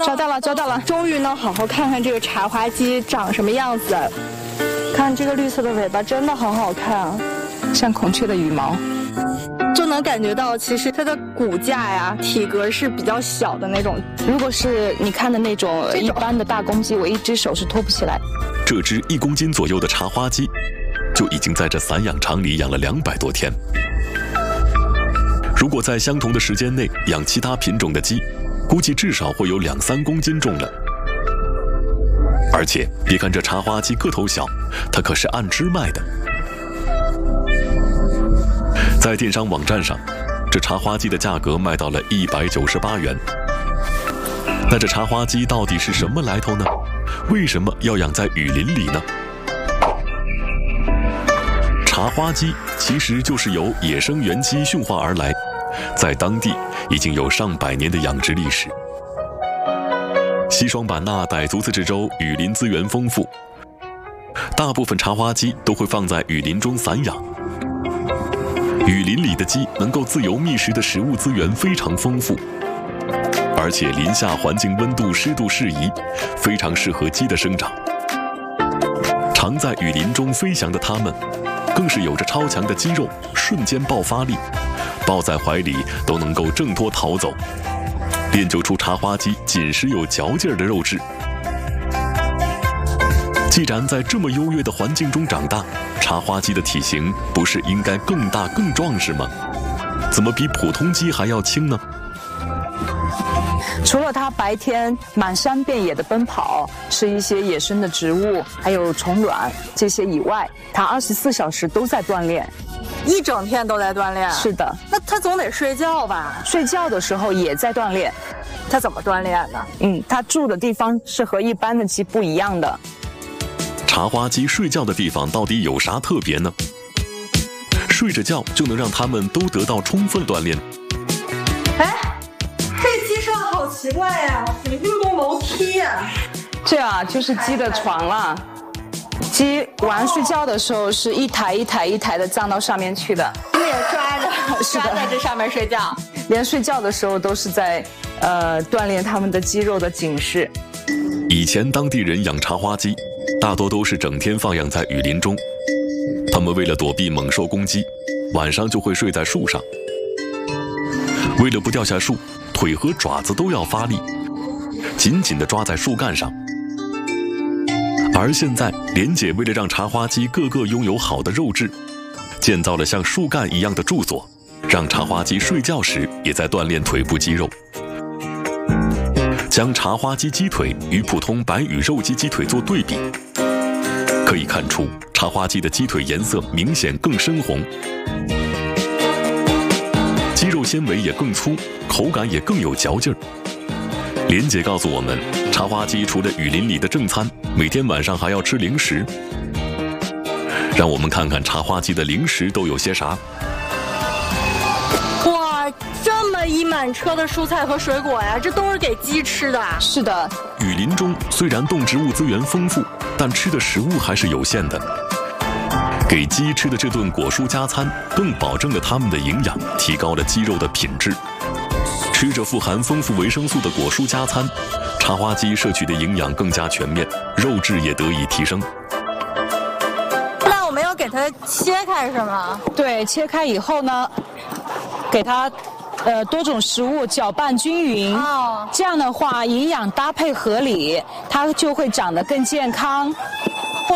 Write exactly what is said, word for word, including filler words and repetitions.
找到了，找到了， 终于能好好看看这个茶花鸡长什么样子。看这个绿色的尾巴真的很好看， 像孔雀的羽毛。 就能感觉到其实它的骨架呀体格是比较小的那种。 如果是你看的那种一般的大公鸡，我一只手是托不起来。 这只一公斤左右的茶花鸡就已经在这散养场里养了两百多天。如果在相同的时间内养其他品种的鸡，估计至少会有两三公斤重了。而且别看这茶花鸡个头小，它可是按只卖的。在电商网站上，这茶花鸡的价格卖到了一百九十八元。那这茶花鸡到底是什么来头呢？为什么要养在雨林里呢？茶花鸡其实就是由野生原鸡驯化而来，在当地已经有上百年的养殖历史。西双版纳傣族自治州雨林资源丰富，大部分茶花鸡都会放在雨林中散养。雨林里的鸡能够自由觅食的食物资源非常丰富，而且林下环境温度湿度适宜，非常适合鸡的生长。常在雨林中飞翔的它们，更是有着超强的肌肉，瞬间爆发力，抱在怀里都能够挣脱逃走，练就出茶花鸡紧实有嚼劲儿的肉质。既然在这么优越的环境中长大，茶花鸡的体型不是应该更大更壮实吗？怎么比普通鸡还要轻呢？ 除了它白天满山遍野的奔跑，吃一些野生的植物，还有虫卵这些以外，它二十四小时都在锻炼， 一整天都在锻炼。 是的， 那它总得睡觉吧？ 睡觉的时候也在锻炼。 它怎么锻炼呢？ 嗯，它住的地方是和一般的鸡不一样的。 茶花鸡睡觉的地方到底有啥特别呢？睡着觉就能让它们都得到充分锻炼。 哎，这鸡舍好奇怪呀，怎么运动楼梯呀？ 这啊，就是鸡的床了。鸡晚上睡觉的时候是一台一台一台的站到上面去的， 你也抓着抓在这上面睡觉， 连睡觉的时候都是在呃锻炼它们的肌肉的紧实。 以前当地人养茶花鸡，大多都是整天放养在雨林中，他们为了躲避猛兽攻击，晚上就会睡在树上。为了不掉下树，腿和爪子都要发力，紧紧地抓在树干上。而现在，莲姐为了让茶花鸡个个拥有好的肉质，建造了像树干一样的住所，让茶花鸡睡觉时也在锻炼腿部肌肉。将茶花鸡鸡腿与普通白羽肉鸡鸡腿做对比，可以看出茶花鸡的鸡腿颜色明显更深红，肌肉纤维也更粗，口感也更有嚼劲儿。莲姐告诉我们，茶花鸡除了雨林里的正餐，每天晚上还要吃零食。让我们看看茶花鸡的零食都有些啥。 哇，这么一满车的蔬菜和水果呀，这都是给鸡吃的。 是的， 雨林中虽然动植物资源丰富，但吃的食物还是有限的。给鸡吃的这顿果蔬加餐，更保证了它们的营养，提高了鸡肉的品质。吃着富含丰富维生素的果蔬加餐，茶花鸡摄取的营养更加全面，肉质也得以提升。 那我们要给它切开是吗？ 对，切开以后呢，给它呃多种食物搅拌均匀， 哦， 这样的话营养搭配合理，它就会长得更健康。